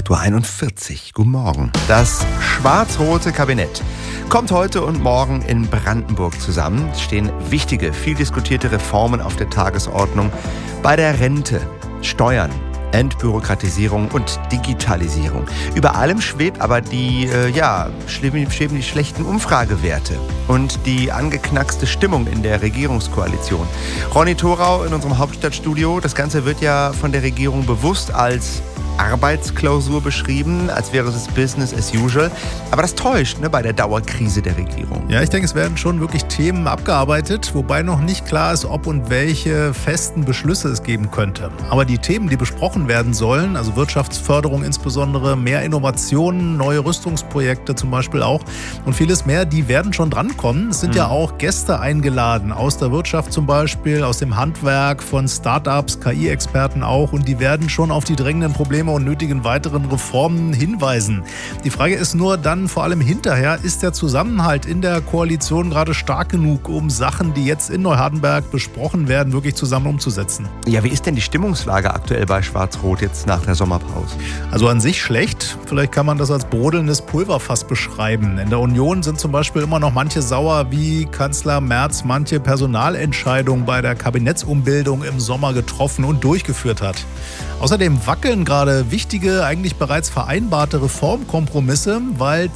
8.41 Uhr. Guten Morgen. Das schwarz-rote Kabinett kommt heute und morgen in Brandenburg zusammen. Es stehen wichtige, viel diskutierte Reformen auf der Tagesordnung bei der Rente, Steuern, Entbürokratisierung und Digitalisierung. Über allem schwebt aber schweben die schlechten Umfragewerte und die angeknackste Stimmung in der Regierungskoalition. Ronny Thorau in unserem Hauptstadtstudio. Das Ganze wird ja von der Regierung bewusst als Arbeitsklausur beschrieben, als wäre es Business as usual. Aber das täuscht bei der Dauerkrise der Regierung. Ja, ich denke, es werden schon wirklich Themen abgearbeitet, wobei noch nicht klar ist, ob und welche festen Beschlüsse es geben könnte. Aber die Themen, die besprochen werden sollen, also Wirtschaftsförderung insbesondere, mehr Innovationen, neue Rüstungsprojekte zum Beispiel auch und vieles mehr, die werden schon drankommen. Es sind ja auch Gäste eingeladen, aus der Wirtschaft zum Beispiel, aus dem Handwerk, von Startups, KI-Experten auch, und die werden schon auf die drängenden Probleme und nötigen weiteren Reformen hinweisen. Die Frage ist nur dann vor allem hinterher, ist der Zusammenhalt in der Koalition gerade stark genug, um Sachen, die jetzt in Neuhardenberg besprochen werden, wirklich zusammen umzusetzen? Ja, wie ist denn die Stimmungslage aktuell bei Schwarz-Rot jetzt nach der Sommerpause? Also an sich schlecht. Vielleicht kann man das als brodelndes Pulverfass beschreiben. In der Union sind zum Beispiel immer noch manche sauer, wie Kanzler Merz manche Personalentscheidungen bei der Kabinettsumbildung im Sommer getroffen und durchgeführt hat. Außerdem wackeln gerade wichtige, eigentlich bereits vereinbarte Reformkompromisse, weil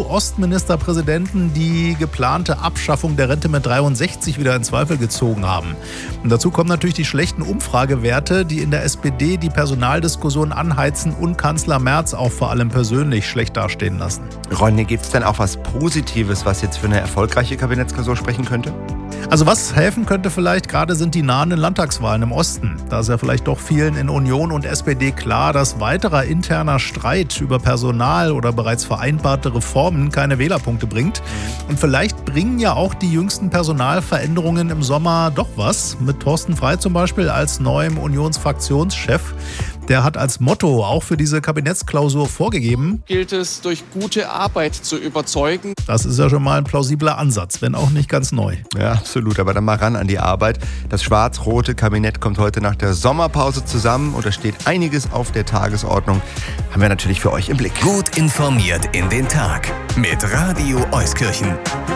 CDU-Ostministerpräsidenten die geplante Abschaffung der Rente mit 63 wieder in Zweifel gezogen haben. Und dazu kommen natürlich die schlechten Umfragewerte, die in der SPD die Personaldiskussion anheizen und Kanzler Merz auch vor allem persönlich schlecht dastehen lassen. Ronny, gibt es denn auch was Positives, was jetzt für eine erfolgreiche Kabinettsklausur sprechen könnte? Also was helfen könnte vielleicht gerade sind die nahenden Landtagswahlen im Osten. Da ist ja vielleicht doch vielen in Union und SPD klar, dass weiterer interner Streit über Personal oder bereits vereinbarte Reformen keine Wählerpunkte bringt. Und vielleicht bringen ja auch die jüngsten Personalveränderungen im Sommer doch was. Mit Thorsten Frey zum Beispiel als neuem Unionsfraktionschef. Der hat als Motto auch für diese Kabinettsklausur vorgegeben: Gilt es, durch gute Arbeit zu überzeugen. Das ist ja schon mal ein plausibler Ansatz, wenn auch nicht ganz neu. Ja, absolut. Aber dann mal ran an die Arbeit. Das schwarz-rote Kabinett kommt heute nach der Sommerpause zusammen und da steht einiges auf der Tagesordnung. Haben wir natürlich für euch im Blick. Gut informiert in den Tag mit Radio Euskirchen.